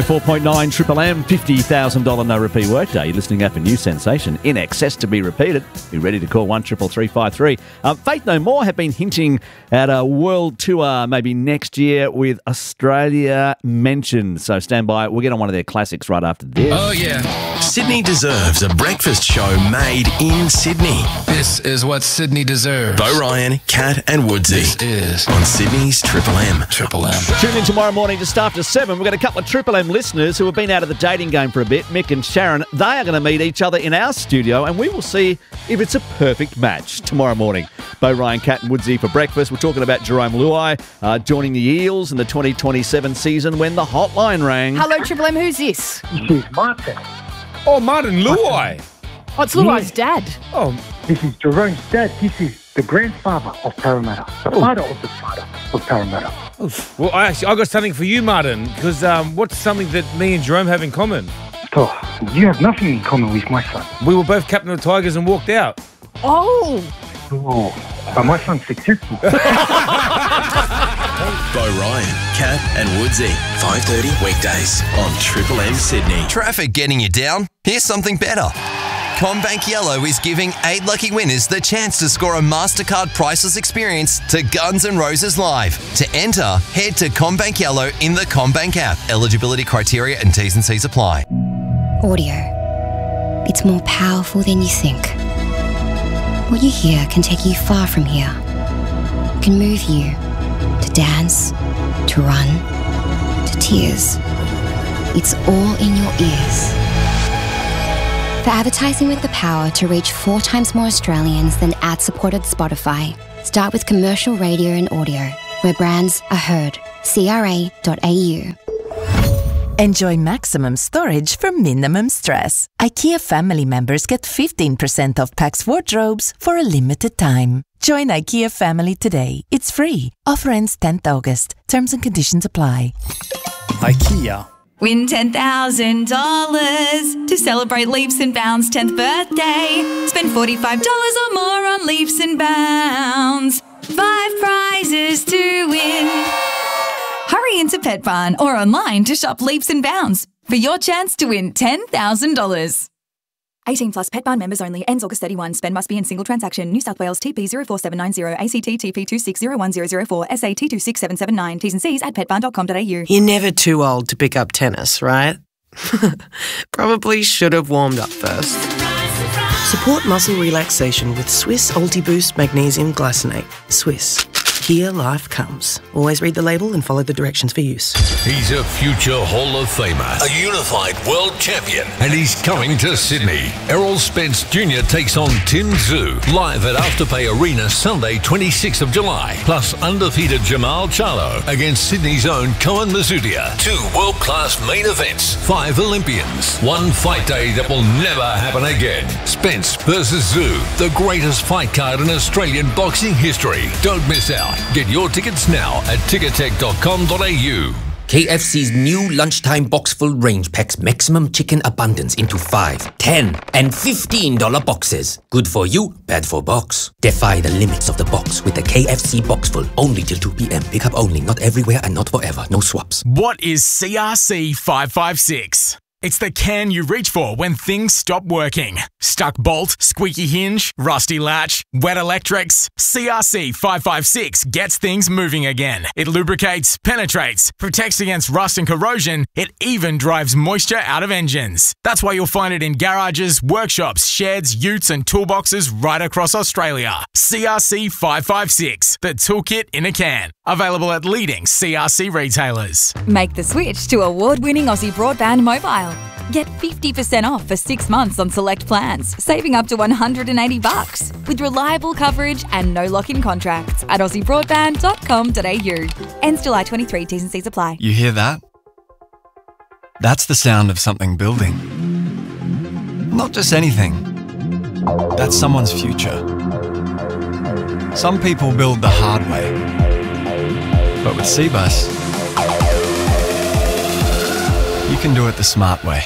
4.9 Triple M, $50,000 no repeat workday. You're listening up a new sensation, In Excess to be repeated. Be ready to call 13353. Faith No More have been hinting at a world tour maybe next year with Australia mentioned. So stand by. We'll get on one of their classics right after this. Oh, yeah. Sydney deserves a breakfast show made in Sydney. This is what Sydney deserves. Bo Ryan, Kat and Woodsy. This is on Sydney's Triple M. Triple M. Tune in tomorrow morning just after 7. We've got a couple of Triple M listeners who have been out of the dating game for a bit. Mick and Sharon, they are going to meet each other in our studio and we will see if it's a perfect match tomorrow morning. Bo Ryan, Kat and Woodsy for breakfast. We're talking about Jerome Luai joining the Eels in the 2027 season when the hotline rang. Hello, Triple M. Who's this? This is Martin. Oh, Martin Luai. Oh, it's Luai's dad. Oh, This is Jerome's dad. This is the grandfather of Parramatta. The father of the father of Parramatta. well, I got something for you, Martin, because what's something that me and Jerome have in common? Oh, you have nothing in common with my son. We were both captain of the Tigers and walked out. Oh. Oh, but my son's successful. Bo Ryan, Kat and Woodsy. 5:30 weekdays on Triple M Sydney. Traffic getting you down? Here's something better. CommBank Yellow is giving 8 lucky winners the chance to score a MasterCard Priceless Experience to Guns N' Roses Live. To enter, head to CommBank Yellow in the CommBank app. Eligibility criteria and T's and C's apply. Audio. It's more powerful than you think. What you hear can take you far from here. It can move you to dance, to run, to tears. It's all in your ears. For advertising with the power to reach 4 times more Australians than ad-supported Spotify, start with commercial radio and audio, where brands are heard. CRA.au. Enjoy maximum storage for minimum stress. IKEA family members get 15% off Pax wardrobes for a limited time. Join IKEA family today. It's free. Offer ends 10th August. Terms and conditions apply. IKEA. Win $10,000 to celebrate Leaps and Bounds' 10th birthday. Spend $45 or more on Leaps and Bounds. 5 prizes to win. Hurry into Pet Barn or online to shop Leaps and Bounds for your chance to win $10,000. 18 plus Pet Barn members only. Ends August 31. Spend must be in single transaction. New South Wales TP 04790 ACT TP 26010004 SAT 26779. T's and C's at petbarn.com.au. You're never too old to pick up tennis, right? Probably should have warmed up first. Support muscle relaxation with Swiss Ultiboost Magnesium Glycinate. Swiss. Here life comes. Always read the label and follow the directions for use. He's a future Hall of Famer, a unified world champion, and he's coming to Sydney. Errol Spence Jr. takes on Tin Zhu live at Afterpay Arena Sunday, 26th of July. Plus undefeated Jamal Charlo against Sydney's own Cohen Mazudia. 2 world-class main events, 5 Olympians, 1 fight day that will never happen again. Spence versus Zhu, the greatest fight card in Australian boxing history. Don't miss out. Get your tickets now at ticketek.com.au. KFC's new lunchtime box full range packs maximum chicken abundance into 5, 10 and $15 boxes. Good for you, bad for box. Defy the limits of the box with the KFC box full. Only till 2 p.m. Pick up only, not everywhere and not forever. No swaps. What is CRC 556? It's the can you reach for when things stop working. Stuck bolt, squeaky hinge, rusty latch, wet electrics. CRC 556 gets things moving again. It lubricates, penetrates, protects against rust and corrosion. It even drives moisture out of engines. That's why you'll find it in garages, workshops, sheds, utes and toolboxes right across Australia. CRC 556, the toolkit in a can. Available at leading CRC retailers. Make the switch to award-winning Aussie Broadband Mobile. Get 50% off for 6 months on select plans, saving up to $180 with reliable coverage and no lock-in contracts at aussiebroadband.com.au. Ends July 23. T's and C's apply. You hear that? That's the sound of something building. Not just anything. That's someone's future. Some people build the hard way. But with Cbus, you can do it the smart way.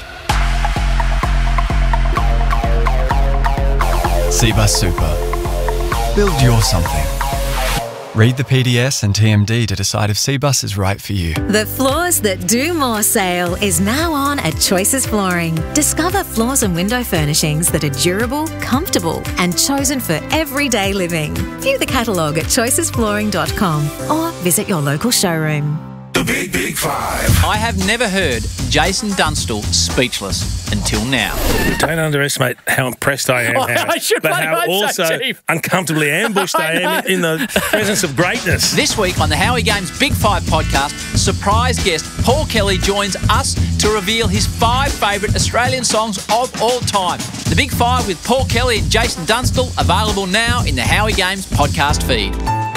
Cbus Super. Build your something. Read the PDS and TMD to decide if Cbus is right for you. The Floors That Do More sale is now on at Choices Flooring. Discover floors and window furnishings that are durable, comfortable and chosen for everyday living. View the catalogue at choicesflooring.com or visit your local showroom. The Big, Big Five. I have never heard Jason Dunstall speechless until now. Don't underestimate how impressed I am, but how also uncomfortably ambushed I am in the presence of greatness. This week on the Howie Games Big Five podcast, surprise guest Paul Kelly joins us to reveal his 5 favourite Australian songs of all time. The Big Five with Paul Kelly and Jason Dunstall, available now in the Howie Games podcast feed.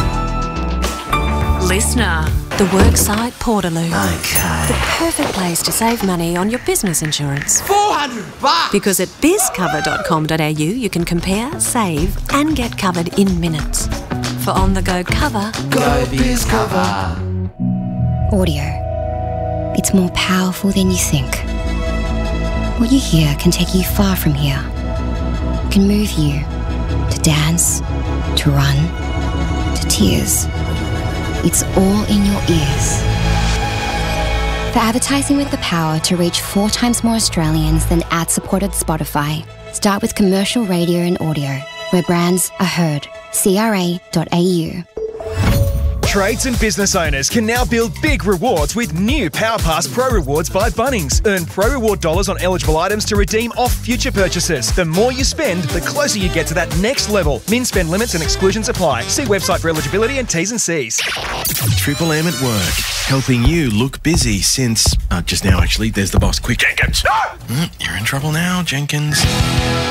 Listener, the Worksite Portaloo. Okay. The perfect place to save money on your business insurance. $400! Because at bizcover.com.au you can compare, save and get covered in minutes. For on-the-go cover, go BizCover. Audio. It's more powerful than you think. What you hear can take you far from here. It can move you to dance, to run, to tears. It's all in your ears. For advertising with the power to reach 4 times more Australians than ad-supported Spotify, start with commercial radio and audio, where brands are heard. CRA.au. Trades and business owners can now build big rewards with new PowerPass Pro Rewards by Bunnings. Earn Pro Reward dollars on eligible items to redeem off future purchases. The more you spend, the closer you get to that next level. Min spend limits and exclusions apply. See website for eligibility and T's and C's. Triple M at work, helping you look busy since... just now, actually, there's the boss. Quick, Jenkins! No! You're in trouble now, Jenkins.